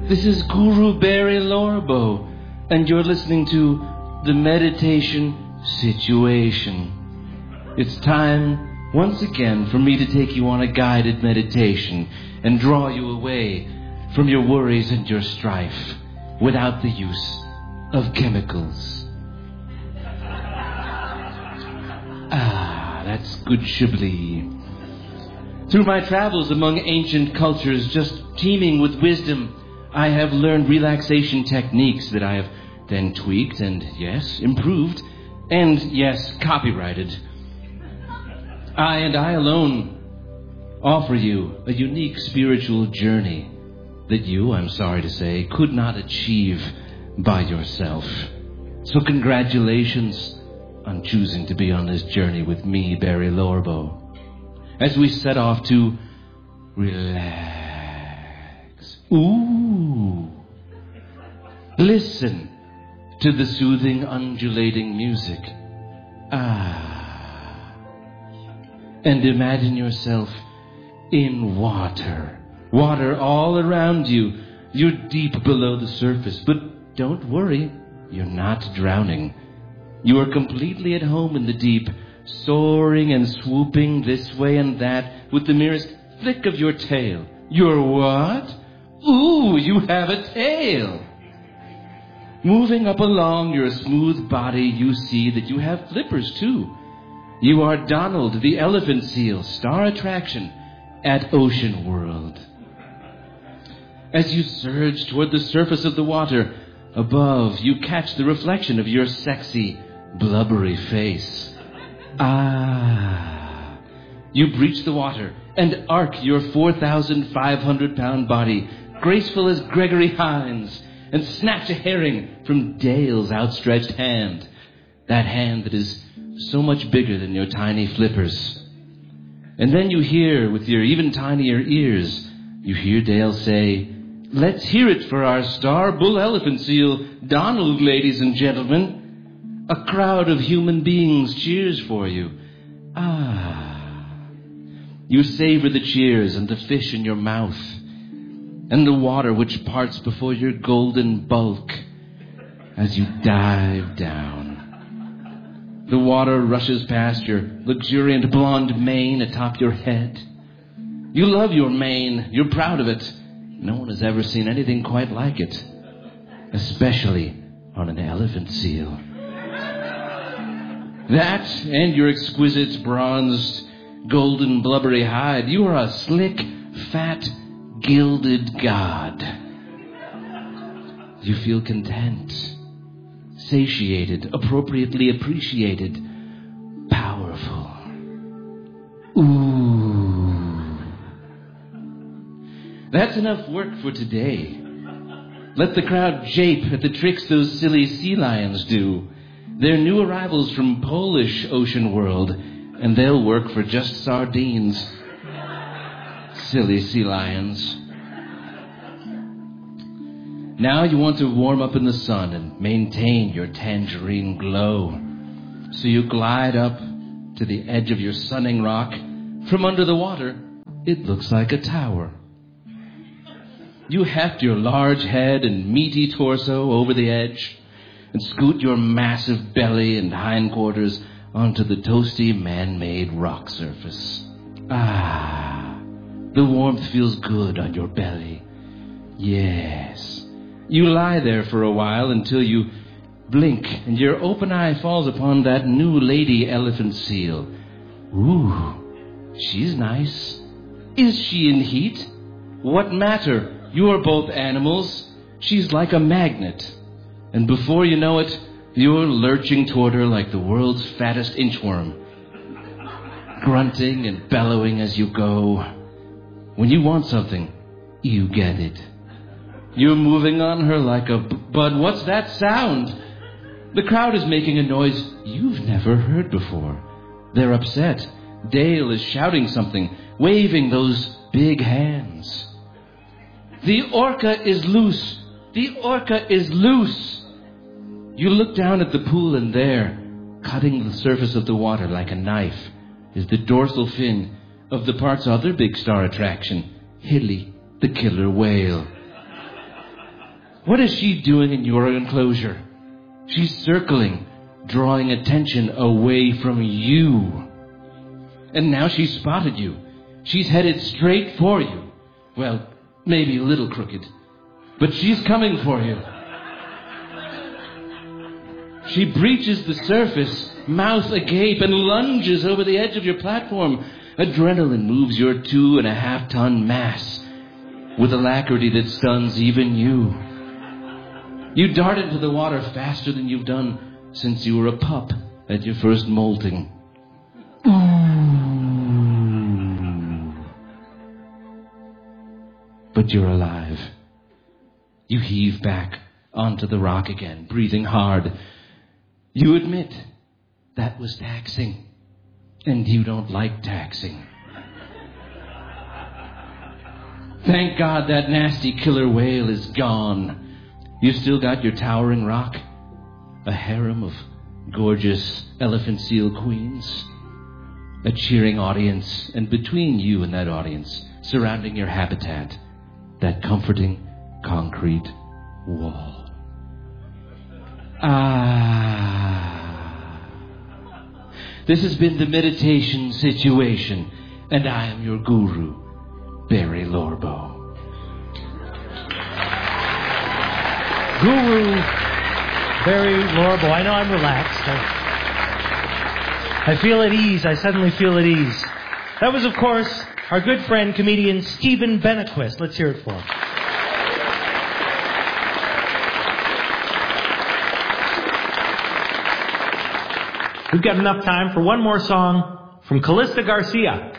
This is Guru Barry Lorbo, and you're listening to The Meditation Situation. It's time, once again, for me to take you on a guided meditation and draw you away from your worries and your strife without the use of chemicals. That's good Chablis. Through my travels among ancient cultures just teeming with wisdom, I have learned relaxation techniques that I have then tweaked and, yes, improved, and, yes, copyrighted. I alone offer you a unique spiritual journey that you, I'm sorry to say, could not achieve by yourself. So congratulations on choosing to be on this journey with me, Barry Lorbo, as we set off to relax. Ooh. Listen to the soothing, undulating music. And imagine yourself in water. Water all around you. You're deep below the surface, but don't worry, you're not drowning. You are completely at home in the deep, soaring and swooping this way and that with the merest flick of your tail. Your what? Ooh, you have a tail. Moving up along your smooth body, you see that you have flippers too. You are Donald, the elephant seal, star attraction at Ocean World. As you surge toward the surface of the water, above you catch the reflection of your sexy, blubbery face. You breach the water and arc your 4,500-pound body, graceful as Gregory Hines, and snatch a herring from Dale's outstretched hand. That hand that is so much bigger than your tiny flippers. And then you hear, with your even tinier ears, you hear Dale say, "Let's hear it for our star bull elephant seal, Donald, ladies and gentlemen." A crowd of human beings cheers for you. You savor the cheers and the fish in your mouth, and the water which parts before your golden bulk as you dive down. The water rushes past your luxuriant blonde mane atop your head. You love your mane. You're proud of it. No one has ever seen anything quite like it, especially on an elephant seal. That and your exquisite bronzed, golden, blubbery hide, you are a slick, fat, gilded god. You feel content, satiated, appropriately appreciated, powerful. Ooh. That's enough work for today. Let the crowd jape at the tricks those silly sea lions do. They're new arrivals from Polish Ocean World, and they'll work for just sardines. Silly sea lions. Now you want to warm up in the sun and maintain your tangerine glow. So you glide up to the edge of your sunning rock. From under the water, it looks like a tower. You heft your large head and meaty torso over the edge and scoot your massive belly and hindquarters onto the toasty man-made rock surface. The warmth feels good on your belly. Yes. You lie there for a while until you blink and your open eye falls upon that new lady elephant seal. Ooh, she's nice. Is she in heat? What matter? You are both animals. She's like a magnet. And before you know it, you're lurching toward her like the world's fattest inchworm, grunting and bellowing as you go. When you want something, you get it. You're moving on her like a... But what's that sound? The crowd is making a noise you've never heard before. They're upset. Dale is shouting something, waving those big hands. The orca is loose. The orca is loose. You look down at the pool, and there, cutting the surface of the water like a knife, is the dorsal fin of the park's other big star attraction, Hilly, the killer whale. What is she doing in your enclosure? She's circling, drawing attention away from you. And now she's spotted you. She's headed straight for you. Well, maybe a little crooked, but she's coming for you. She breaches the surface, mouth agape, and lunges over the edge of your platform. Adrenaline moves your 2.5-ton mass with alacrity that stuns even you. You dart into the water faster than you've done since you were a pup at your first molting. But you're alive. You heave back onto the rock again, breathing hard. You admit that was taxing, and you don't like taxing. Thank God that nasty killer whale is gone. You've still got your towering rock, a harem of gorgeous elephant seal queens, a cheering audience, and between you and that audience, surrounding your habitat, that comforting concrete wall. This has been the meditation situation, and I am your guru, Barry Lorbo. Guru Barry Lorbo. I know I'm relaxed. I feel at ease. I suddenly feel at ease. That was, of course, our good friend, comedian Stephen Benequist. Let's hear it for him. We've got enough time for one more song from Callista Garcia.